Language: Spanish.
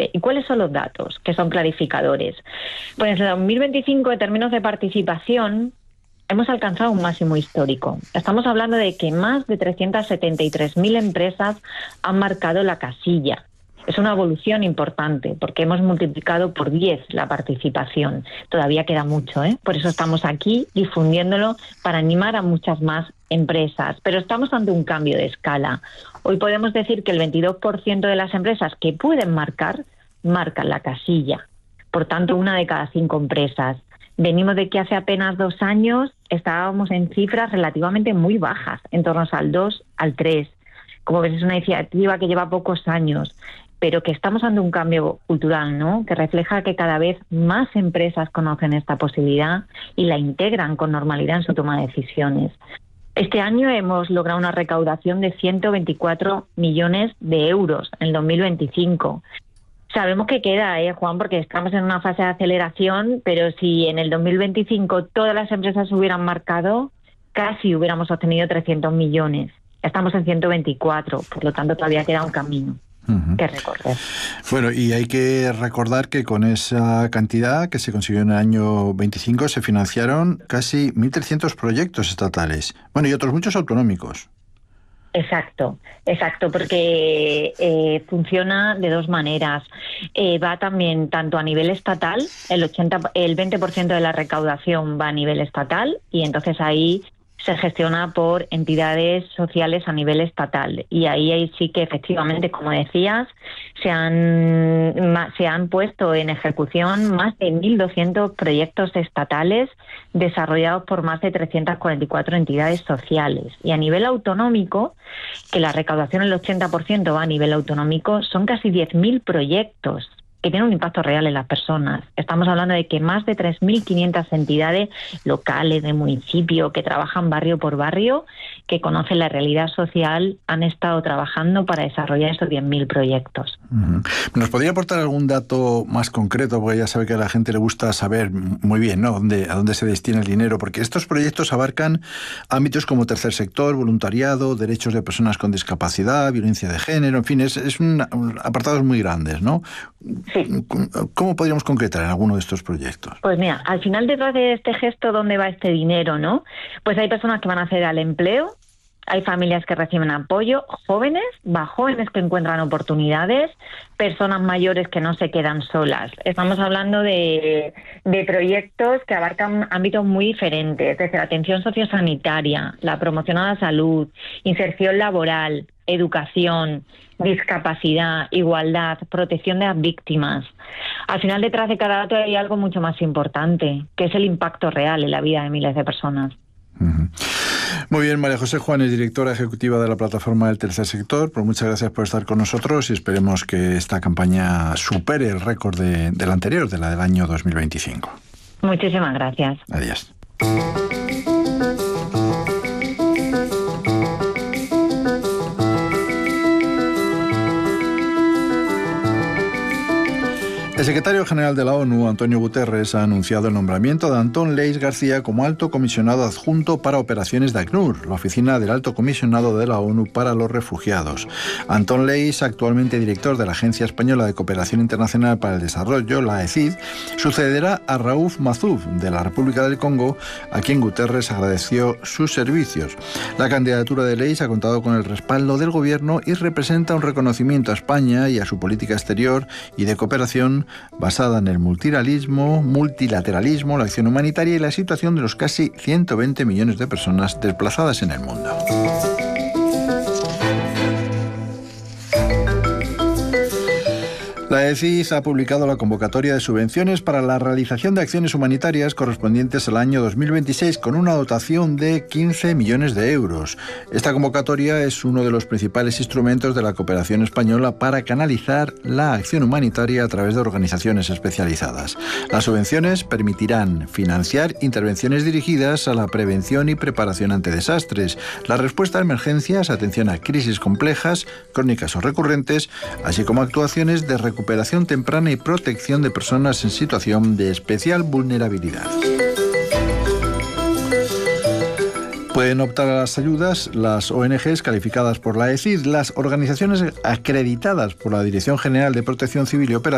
¿Y cuáles son los datos que son clarificadores? Pues en el 2025, en términos de participación, hemos alcanzado un máximo histórico. Estamos hablando de que más de 373.000 empresas han marcado la casilla. Es una evolución importante porque hemos multiplicado por 10 la participación. Todavía queda mucho, ¿eh? Por eso estamos aquí difundiéndolo para animar a muchas más empresas. Pero estamos ante un cambio de escala. Hoy podemos decir que el 22% de las empresas que pueden marcan la casilla. Por tanto, 1 de cada 5 empresas. Venimos de que hace apenas 2 años estábamos en cifras relativamente muy bajas, en torno al 2 al 3. Como ves, es una iniciativa que lleva pocos años, pero que estamos ante un cambio cultural, ¿no? Que refleja que cada vez más empresas conocen esta posibilidad y la integran con normalidad en su toma de decisiones. Este año hemos logrado una recaudación de 124 millones de euros en 2025. Sabemos que queda, Juan, porque estamos en una fase de aceleración, pero si en el 2025 todas las empresas hubieran marcado, casi hubiéramos obtenido 300 millones. Estamos en 124, por lo tanto todavía queda un camino que recorrer. Bueno, y hay que recordar que con esa cantidad que se consiguió en el año 25 se financiaron casi 1.300 proyectos estatales. Bueno, y otros muchos autonómicos. Exacto, porque funciona de 2 maneras. Va también tanto a nivel estatal, el 20% de la recaudación va a nivel estatal y entonces ahí se gestiona por entidades sociales a nivel estatal. Y ahí sí que efectivamente, como decías, se han puesto en ejecución más de 1.200 proyectos estatales desarrollados por más de 344 entidades sociales. Y a nivel autonómico, que la recaudación el 80% va a nivel autonómico, son casi 10.000 proyectos que tienen un impacto real en las personas. Estamos hablando de que más de 3.500 entidades locales, de municipio, que trabajan barrio por barrio, que conocen la realidad social, han estado trabajando para desarrollar estos 10.000 proyectos. ¿Nos podría aportar algún dato más concreto? Porque ya sabe que a la gente le gusta saber muy bien, ¿no?, a dónde se destina el dinero, porque estos proyectos abarcan ámbitos como tercer sector, voluntariado, derechos de personas con discapacidad, violencia de género, en fin, es apartados muy grandes, ¿no? Sí. ¿Cómo podríamos concretar en alguno de estos proyectos? Pues mira, al final detrás de este gesto, ¿dónde va este dinero, no? Pues hay personas que van a acceder al empleo, hay familias que reciben apoyo, jóvenes que encuentran oportunidades, personas mayores que no se quedan solas. Estamos hablando de proyectos que abarcan ámbitos muy diferentes, desde la atención sociosanitaria, la promoción a la salud, inserción laboral, educación, discapacidad, igualdad, protección de las víctimas. Al final, detrás de cada dato hay algo mucho más importante, que es el impacto real en la vida de miles de personas. Muy bien, María José Juanes, directora ejecutiva de la Plataforma del Tercer Sector, pues muchas gracias por estar con nosotros y esperemos que esta campaña supere el récord de la anterior, de la del año 2025. Muchísimas gracias. Adiós. El secretario general de la ONU, Antonio Guterres, ha anunciado el nombramiento de Antón Leis García como alto comisionado adjunto para operaciones de ACNUR, la oficina del alto comisionado de la ONU para los refugiados. Antón Leis, actualmente director de la Agencia Española de Cooperación Internacional para el Desarrollo, la AECID, sucederá a Raouf Mazouf, de la República del Congo, a quien Guterres agradeció sus servicios. La candidatura de Leis ha contado con el respaldo del gobierno y representa un reconocimiento a España y a su política exterior y de cooperación basada en el multilateralismo, la acción humanitaria y la situación de los casi 120 millones de personas desplazadas en el mundo. La AECID ha publicado la convocatoria de subvenciones para la realización de acciones humanitarias correspondientes al año 2026 con una dotación de 15 millones de euros. Esta convocatoria es uno de los principales instrumentos de la cooperación española para canalizar la acción humanitaria a través de organizaciones especializadas. Las subvenciones permitirán financiar intervenciones dirigidas a la prevención y preparación ante desastres, la respuesta a emergencias, atención a crisis complejas, crónicas o recurrentes, así como actuaciones de recuperación temprana y protección de personas en situación de especial vulnerabilidad. Pueden optar a las ayudas las ONGs calificadas por la AECID, las organizaciones acreditadas por la Dirección General de Protección Civil y Operaciones